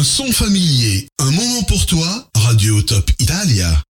son familier, un moment pour toi, Radio Top Italia.